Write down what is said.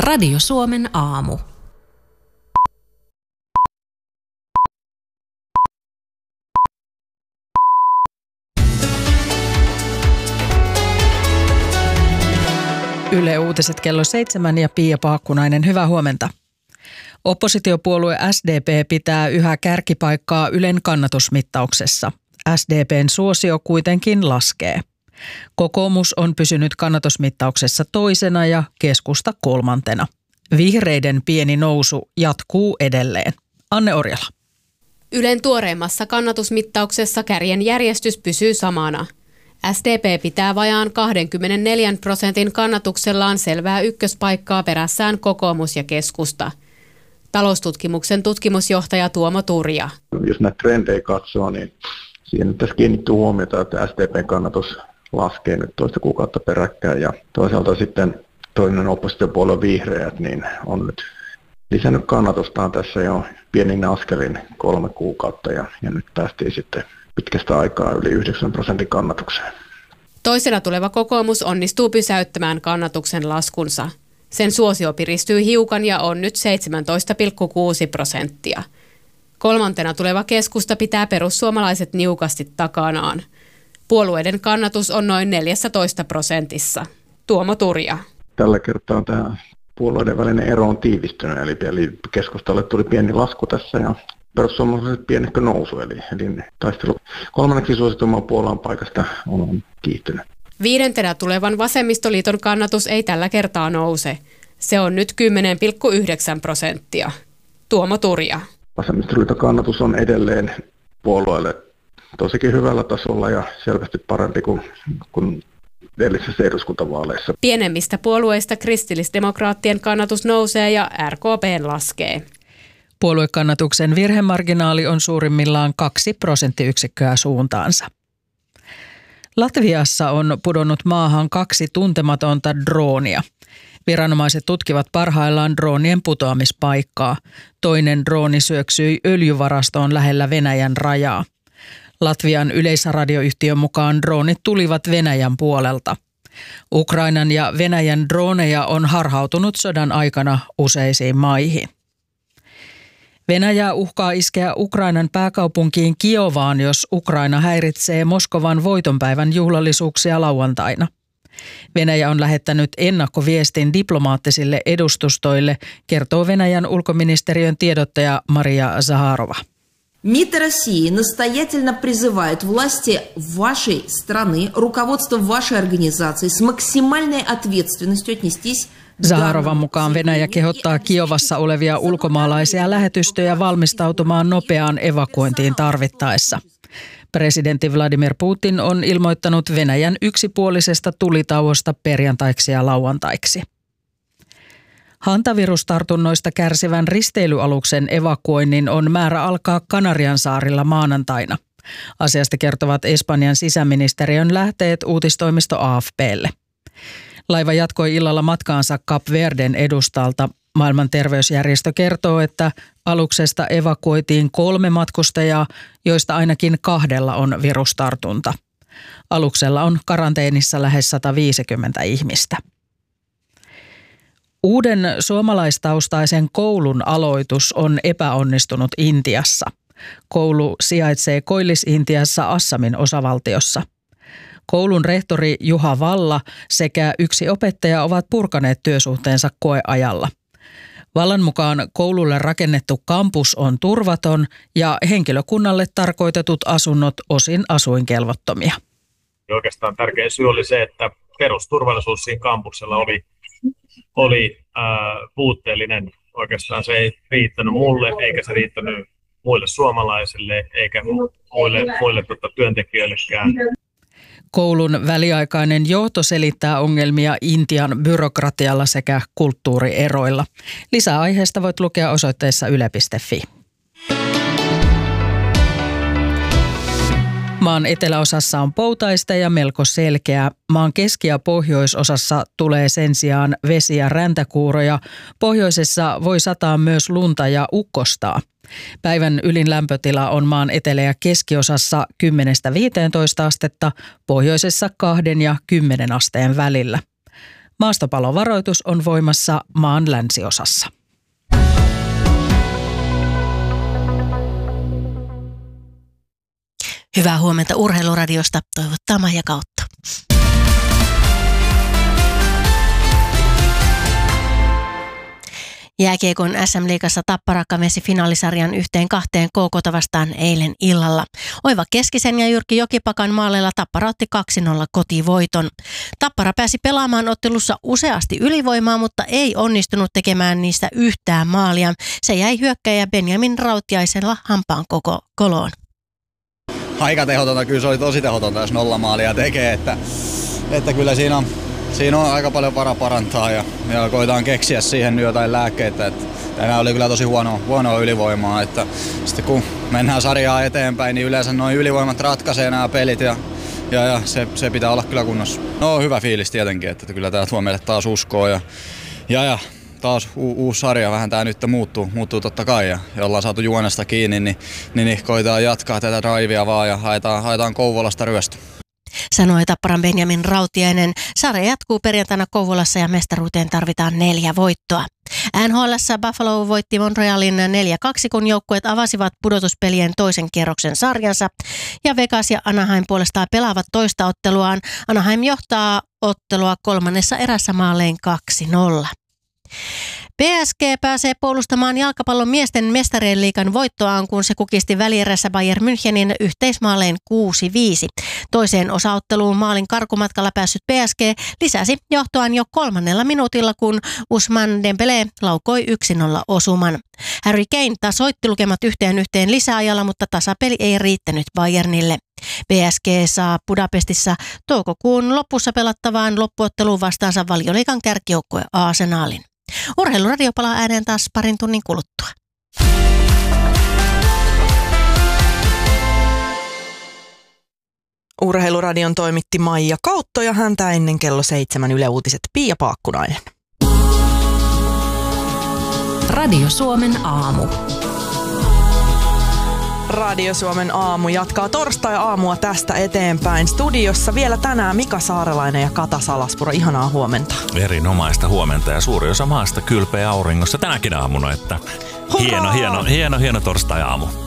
Radio Suomen aamu. Yle Uutiset kello 7 ja Pia Paakkunainen, hyvää huomenta. Oppositiopuolue SDP pitää yhä kärkipaikkaa Ylen kannatusmittauksessa. SDP:n suosio kuitenkin laskee. Kokoomus on pysynyt kannatusmittauksessa toisena ja keskusta kolmantena. Vihreiden pieni nousu jatkuu edelleen. Anne Orjala. Ylen tuoreimmassa kannatusmittauksessa kärjen järjestys pysyy samana. SDP pitää vajaan 24% kannatuksellaan selvää ykköspaikkaa perässään kokoomus ja keskusta. Taloustutkimuksen tutkimusjohtaja Tuomo Turja. Jos näitä trendejä katsoo, niin siihen tässä kiinnittyy huomiota, että SDP:n kannatus laskee nyt toista kuukautta peräkkäin. Ja toisaalta sitten toinen oppositiopuolue Vihreät niin on nyt lisännyt kannatustaan tässä jo pienin askelin 3 kuukautta ja nyt päästiin sitten pitkästä aikaa yli 9% kannatukseen. Toisena tuleva kokoomus onnistuu pysäyttämään kannatuksen laskunsa. Sen suosio piristyy hiukan ja on nyt 17,6%. Kolmantena tuleva keskusta pitää perussuomalaiset niukasti takanaan. Puolueiden kannatus on noin 14%. Tuomo Turja. Tällä kertaa tämä puolueiden välinen ero on tiivistynyt, eli keskustalle tuli pieni lasku tässä ja perussuomalaiset pienehkö nousu, eli taistelu kolmanneksi suosituimman puolueen paikasta on kiihtynyt. Viidentenä tulevan vasemmistoliiton kannatus ei tällä kertaa nouse. Se on nyt 10,9%. Tuomo Turja. Vasemmistoliiton kannatus on edelleen puolueelle tosikin hyvällä tasolla ja selvästi parempi kuin edellisissä eduskuntavaaleissa. Pienemmistä puolueista kristillisdemokraattien kannatus nousee ja RKP:n laskee. Puoluekannatuksen virhemarginaali on suurimmillaan 2 prosenttiyksikköä suuntaansa. Latviassa on pudonnut maahan 2 tuntematonta droonia. Viranomaiset tutkivat parhaillaan droonien putoamispaikkaa. Toinen drooni syöksyi öljyvarastoon lähellä Venäjän rajaa. Latvian yleisradioyhtiön mukaan droonit tulivat Venäjän puolelta. Ukrainan ja Venäjän drooneja on harhautunut sodan aikana useisiin maihin. Venäjä uhkaa iskeä Ukrainan pääkaupunkiin Kiovaan, jos Ukraina häiritsee Moskovan voitonpäivän juhlallisuuksia lauantaina. Venäjä on lähettänyt ennakkoviestin diplomaattisille edustustoille, kertoo Venäjän ulkoministeriön tiedottaja Maria Zaharova. МИД России настоятельно призывает власти вашей страны, руководство вашей организации с максимальной ответственностью отнестись. Zaharovan mukaan Venäjä kehottaa Kiovassa olevia ulkomaalaisia lähetystöjä valmistautumaan nopeaan evakuointiin tarvittaessa. Presidentti Vladimir Putin on ilmoittanut Venäjän yksipuolisesta tulitauosta perjantaiksi ja lauantaiksi. Hantavirustartunnoista kärsivän risteilyaluksen evakuoinnin on määrä alkaa Kanariansaarilla maanantaina. Asiasta kertovat Espanjan sisäministeriön lähteet uutistoimisto AFP:lle. Laiva jatkoi illalla matkaansa Kap Verden edustalta. Maailman terveysjärjestö kertoo, että aluksesta evakuoitiin 3 matkustajaa, joista ainakin 2 on virustartunta. Aluksella on karanteenissa lähes 150 ihmistä. Uuden suomalaistaustaisen koulun aloitus on epäonnistunut Intiassa. Koulu sijaitsee Koillis-Intiassa Assamin osavaltiossa. Koulun rehtori Juha Valla sekä 1 opettaja ovat purkaneet työsuhteensa koeajalla. Vallan mukaan koululle rakennettu kampus on turvaton ja henkilökunnalle tarkoitetut asunnot osin asuinkelvottomia. Oikeastaan tärkein syy oli se, että perusturvallisuus siinä kampuksella oli puutteellinen. Oikeastaan se ei riittänyt mulle, eikä se riittänyt muille suomalaisille, eikä muille työntekijöillekään. Koulun väliaikainen johto selittää ongelmia Intian byrokratialla sekä kulttuurieroilla. Lisää aiheesta voit lukea osoitteessa yle.fi. Maan eteläosassa on poutaista ja melko selkeää. Maan keski- ja pohjoisosassa tulee sen sijaan vesi- ja räntäkuuroja. Pohjoisessa voi sataa myös lunta ja ukkostaa. Päivän ylin lämpötila on maan etelä- ja keskiosassa 10–15 astetta, pohjoisessa 2 ja 10 asteen välillä. Maastopalovaroitus on voimassa maan länsiosassa. Hyvää huomenta Urheiluradiosta, toivottaa Maija Kautta. Jääkiekon SM-liigassa Tappara kavesi finaalisarjan 1-2 KK:ta vastaan eilen illalla. Oiva Keskisen ja Jyrki Jokipakan maaleilla Tappara otti 2-0 kotivoiton. Tappara pääsi pelaamaan ottelussa useasti ylivoimaa, mutta ei onnistunut tekemään niistä yhtään maalia. Se jäi hyökkäjä Benjamin Rautiaisella hampaan koko koloon. Aika tehotonta, kyllä se oli tosi tehotonta, jos 0 maalia tekee, että kyllä siinä on aika paljon varaa parantaa ja koitaan keksiä siihen jotain lääkkeitä. Tänään oli kyllä tosi huonoa ylivoimaa, että sitten kun mennään sarjaa eteenpäin, niin yleensä noin ylivoimat ratkaisee nämä pelit ja se pitää olla kyllä kunnossa. No hyvä fiilis tietenkin, että kyllä tämä tuo meille taas uskoa ja taas uusi sarja, vähän tämä nyt muuttuu totta kai ja ollaan saatu juonesta kiinni, niin koitaan jatkaa tätä drivea vaan ja haetaan Kouvolasta ryöstö. Sanoi Tapparan Benjamin Rautiainen. Sarja jatkuu perjantaina Kouvolassa ja mestaruuteen tarvitaan 4 voittoa. NHL:ssä Buffalo voitti Montrealin 4-2, kun joukkueet avasivat pudotuspelien toisen kierroksen sarjansa. Ja Vegas ja Anaheim puolestaan pelaavat toista otteluaan. Anaheim johtaa ottelua 3. erässä maalein 2-0. PSG pääsee puolustamaan jalkapallon miesten mestarien liigan voittoaan, kun se kukisti välierässä Bayern Münchenin yhteismaalein 6-5. Toiseen osaotteluun maalin karkumatkalla päässyt PSG lisäsi johtoaan jo 3. minuutilla, kun Ousmane Dembélé laukoi 1-0 osuman. Harry Kane tasoitti lukemat 1-1 lisäajalla, mutta tasapeli ei riittänyt Bayernille. PSG saa Budapestissa toukokuun lopussa pelattavaan loppuotteluun vastaansa Valioliigan kärkijoukkue Arsenalin. Urheiluradio palaa ääneen taas parin tunnin kuluttua. Urheiluradion toimitti Maija Kautto ja häntä ennen kello 7 Yle Uutiset Pia Paakkunainen. Radio Suomen aamu. Radio Suomen aamu jatkaa torstai-aamua tästä eteenpäin. Studiossa vielä tänään Mika Saarelainen ja Kata Salaspuro. Ihanaa huomenta. Erinomaista huomenta ja suuri osa maasta kylpeä auringossa tänäkin aamuna, että hieno torstai-aamu.